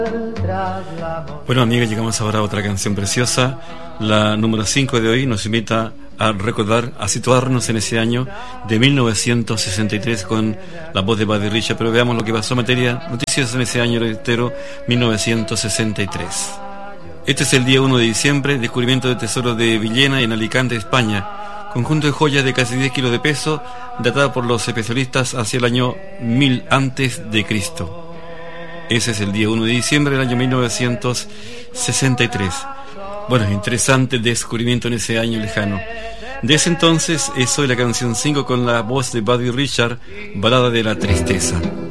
Bueno, amigas, llegamos ahora a otra canción preciosa. La número 5 de hoy nos invita a recordar, a situarnos en ese año de 1963 con la voz de Buddy Richard. Pero veamos lo que pasó en materia noticias en ese año, reitero, 1963. Este es el día 1 de diciembre, descubrimiento de tesoros de Villena en Alicante, España. Conjunto de joyas de casi 10 kilos de peso, datada por los especialistas hacia el año 1000 antes de Cristo. Ese es el día 1 de diciembre del año 1963. Bueno, interesante descubrimiento en ese año lejano. De ese entonces es hoy la canción 5 con la voz de Buddy Richard, Balada de la Tristeza.